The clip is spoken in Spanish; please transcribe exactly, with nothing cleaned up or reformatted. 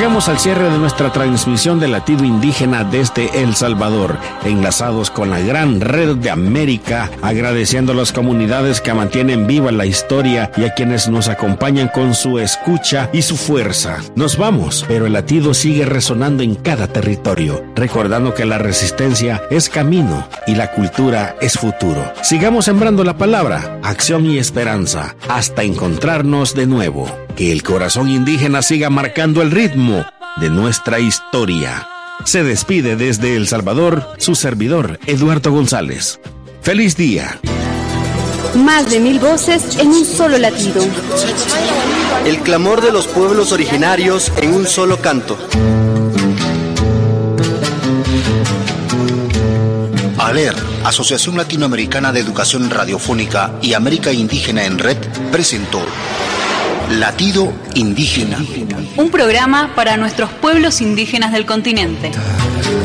Llegamos al cierre de nuestra transmisión de Latido Indígena desde El Salvador, enlazados con la gran red de América, agradeciendo a las comunidades que mantienen viva la historia y a quienes nos acompañan con su escucha y su fuerza. Nos vamos, pero el latido sigue resonando en cada territorio, recordando que la resistencia es camino y la cultura es futuro. Sigamos sembrando la palabra, acción y esperanza, hasta encontrarnos de nuevo. Que el corazón indígena siga marcando el ritmo de nuestra historia. Se despide desde El Salvador su servidor, Eduardo González. ¡Feliz día! Más de mil voces en un solo latido. El clamor de los pueblos originarios en un solo canto. ALER, Asociación Latinoamericana de Educación Radiofónica y América Indígena en Red, presentó Latido Indígena. Un programa para nuestros pueblos indígenas del continente.